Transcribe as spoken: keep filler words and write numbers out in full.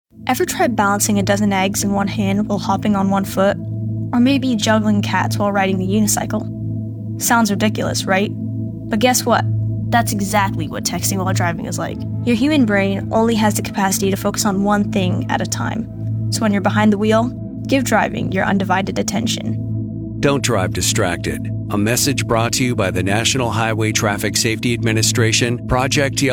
Ever try balancing a dozen eggs in one hand while hopping on one foot? Or maybe juggling cats while riding a unicycle? Sounds ridiculous, right? But guess what? That's exactly what texting while driving is like. Your human brain only has the capacity to focus on one thing at a time. So when you're behind the wheel, give driving your undivided attention. Don't drive distracted. A message brought to you by the National Highway Traffic Safety Administration, Project